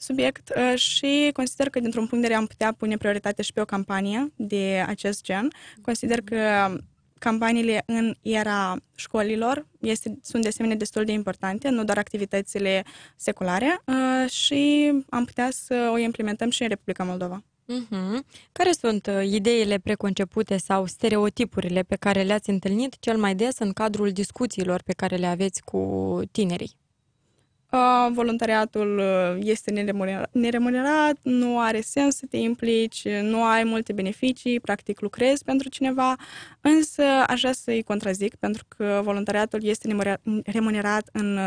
subiect și consider că dintr-un punct de vedere am putea pune prioritate și pe o campanie de acest gen. Consider că campaniile în era școlilor sunt de asemenea destul de importante, nu doar activitățile seculare și am putea să o implementăm și în Republica Moldova. Care sunt ideile preconcepute sau stereotipurile pe care le-ați întâlnit cel mai des în cadrul discuțiilor pe care le aveți cu tinerii? Voluntariatul este neremunerat, nu are sens să te implici, nu ai multe beneficii, practic lucrezi pentru cineva, însă aș vrea să-i contrazic pentru că voluntariatul este remunerat în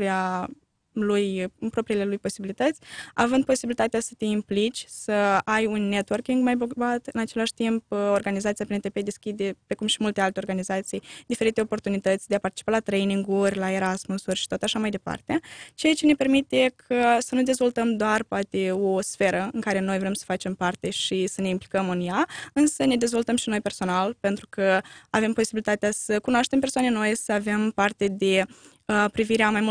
propriile lui posibilități, având posibilitatea să te implici, să ai un networking mai bogat, în același timp organizația PNTP deschide, precum și multe alte organizații, diferite oportunități de a participa la training-uri, la Erasmus-uri și tot așa mai departe, ceea ce ne permite să nu dezvoltăm doar poate o sferă în care noi vrem să facem parte și să ne implicăm în ea, însă ne dezvoltăm și noi personal, pentru că avem posibilitatea să cunoaștem persoane noi, să avem parte de privirea mai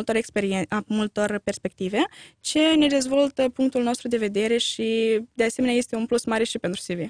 multor perspective, ce ne dezvoltă punctul nostru de vedere și, de asemenea, este un plus mare și pentru CV.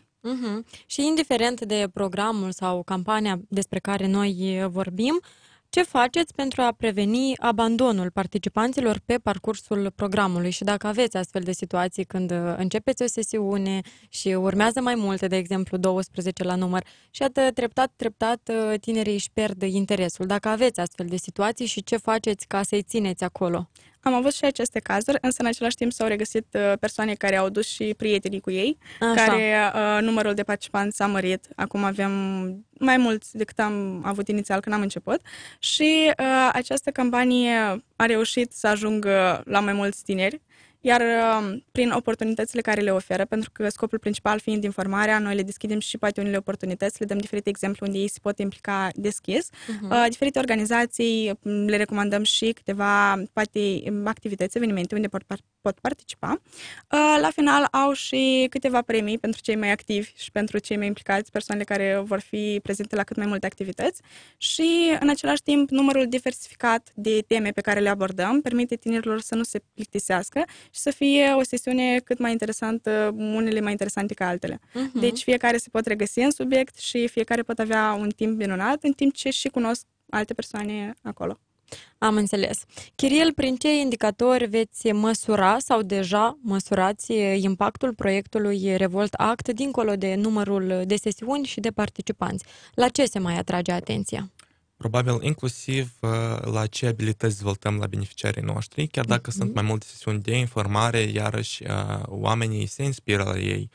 Și indiferent de programul sau campania despre care noi vorbim, ce faceți pentru a preveni abandonul participanților pe parcursul programului și dacă aveți astfel de situații când începeți o sesiune și urmează mai multe, de exemplu 12 la număr, și treptat tinerii își pierd interesul. Dacă aveți astfel de situații și ce faceți ca să-i țineți acolo? Am avut și aceste cazuri, însă în același timp s-au regăsit persoane care au dus și prietenii cu ei, care numărul de participanți s-a mărit. Acum avem mai mulți decât am avut inițial când am început și această campanie a reușit să ajungă la mai mulți tineri, iar prin oportunitățile care le oferă, pentru că scopul principal fiind informarea, noi le deschidem și poate unele oportunități, le dăm diferite exemple unde ei se pot implica deschis. Diferite organizații, le recomandăm și câteva poate activități, evenimente unde pot participa. La final au și câteva premii pentru cei mai activi și pentru cei mai implicați, persoanele care vor fi prezente la cât mai multe activități și în același timp numărul diversificat de teme pe care le abordăm permite tinerilor să nu se plictisească și să fie o sesiune cât mai interesantă, unele mai interesante ca altele. Deci fiecare se pot regăsi în subiect și fiecare pot avea un timp minunat, în timp ce și cunosc alte persoane acolo. Am înțeles. Chiriel, prin ce indicatori veți măsura sau deja măsurați impactul proiectului Revolt Act dincolo de numărul de sesiuni și de participanți? La ce se mai atrage atenția? Probabil inclusiv la ce abilități dezvoltăm la beneficiarii noștri, chiar dacă sunt mai multe sesiuni de informare, iarăși oamenii se inspiră la ei,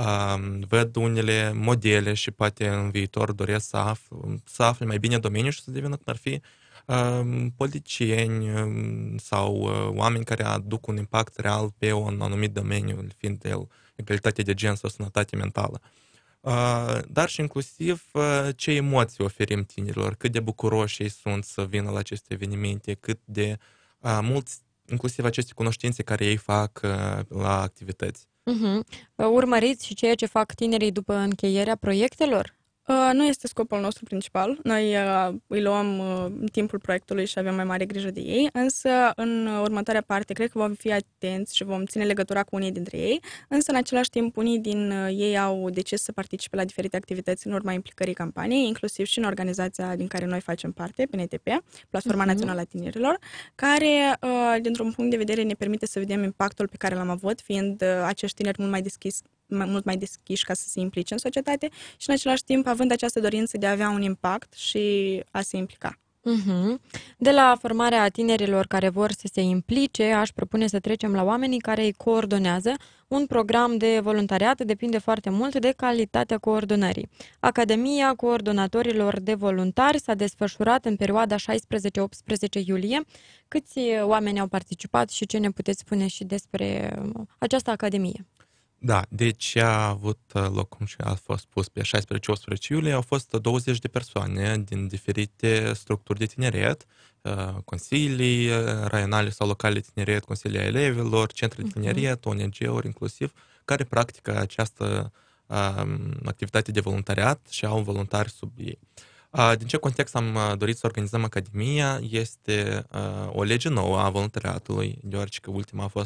văd unele modele și poate în viitor doresc să afle mai bine domeniul și să devină cum ar fi politicieni sau oameni care aduc un impact real pe un anumit domeniu, fiind el egalitate de gen sau sănătate mentală. Dar și inclusiv ce emoții oferim tinerilor, cât de bucuroși ei sunt să vină la aceste evenimente, cât de mulți, inclusiv aceste cunoștințe care ei fac la activități. Urmăriți și ceea ce fac tinerii după încheierea proiectelor? Nu este scopul nostru principal. Noi îi luăm în timpul proiectului și avem mai mare grijă de ei, însă în următoarea parte cred că vom fi atenți și vom ține legătura cu unii dintre ei, însă în același timp unii din ei au decis să participe la diferite activități în urma implicării campaniei, inclusiv și în organizația din care noi facem parte, PNTP, Platforma Națională a Tinerilor, care, dintr-un punct de vedere, ne permite să vedem impactul pe care l-am avut, fiind acești tineri mult mai deschiși ca să se implice în societate și în același timp având această dorință de a avea un impact și a se implica. De la formarea tinerilor care vor să se implice, aș propune să trecem la oamenii care îi coordonează. Un program de voluntariat depinde foarte mult de calitatea coordonării. Academia Coordonatorilor de Voluntari s-a desfășurat în perioada 16-18 iulie. Câți oameni au participat și ce ne puteți spune și despre această academie? Da, deci a avut loc, cum și a fost spus, pe 16-18 iulie, au fost 20 de persoane din diferite structuri de tineret, consilii raionale sau locale de tineret, consilii elevilor, centre de tineret, ONG-uri inclusiv, care practică această activitate de voluntariat și au voluntari sub ei. Din ce context am dorit să organizăm Academia? Este o lege nouă a voluntariatului, deoarece că ultima a fost